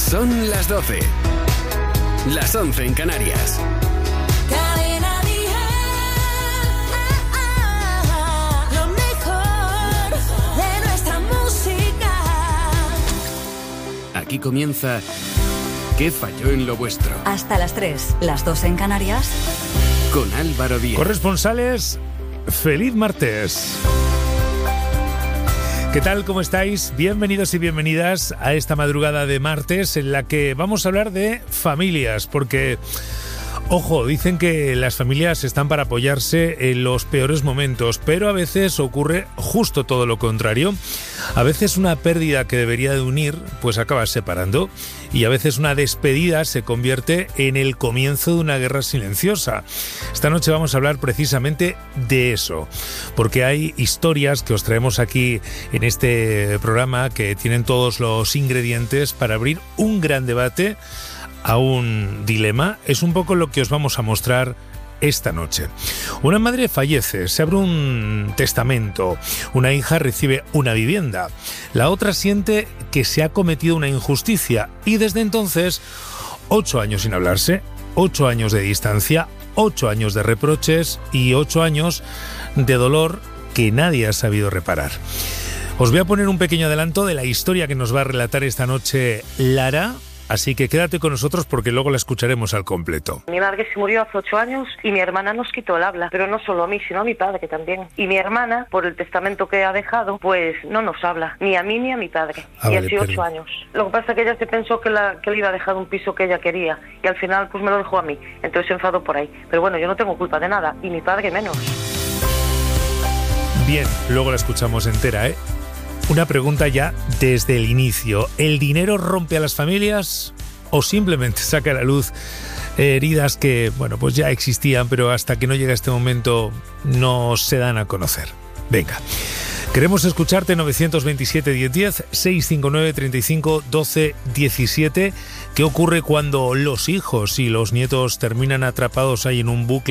Son las 12. Las 11 en Canarias. Cadena Dial, lo mejor de nuestra música. Aquí comienza ¿Qué falló en lo vuestro? Hasta las 3, las 2 en Canarias. Con Álvaro Díaz. Corresponsales, feliz martes. ¿Qué tal? ¿Cómo estáis? Bienvenidos y bienvenidas a esta madrugada de martes en la que vamos a hablar de familias, porque, ojo, dicen que las familias están para apoyarse en los peores momentos, pero a veces ocurre justo todo lo contrario. A veces una pérdida que debería de unir, pues acaba separando, y a veces una despedida se convierte en el comienzo de una guerra silenciosa. Esta noche vamos a hablar precisamente de eso, porque hay historias que os traemos aquí en este programa que tienen todos los ingredientes para abrir un gran debate a un dilema. Es un poco lo que os vamos a mostrar esta noche. Una madre fallece, se abre un testamento, una hija recibe una vivienda, la otra siente que se ha cometido una injusticia y desde entonces 8 años sin hablarse, 8 años de distancia, 8 años de reproches y 8 años de dolor que nadie ha sabido reparar. Os voy a poner un pequeño adelanto de la historia que nos va a relatar esta noche Lara. Así que quédate con nosotros porque luego la escucharemos al completo. Mi madre se murió hace 8 años y mi hermana nos quitó el habla, pero no solo a mí, sino a mi padre también. Y mi hermana, por el testamento que ha dejado, pues no nos habla, ni a mí ni a mi padre. Y así 8 años. Lo que pasa es que ella se pensó que le iba a dejar un piso que ella quería y al final pues me lo dejó a mí. Entonces se enfadó por ahí. Pero bueno, yo no tengo culpa de nada y mi padre menos. Bien, luego la escuchamos entera, ¿eh? Una pregunta ya desde el inicio. ¿El dinero rompe a las familias o simplemente saca a la luz heridas que, bueno, pues ya existían, pero hasta que no llega este momento no se dan a conocer? Venga, queremos escucharte. 927 1010 659 35 12 17. ¿Qué ocurre cuando los hijos y los nietos terminan atrapados ahí en un bucle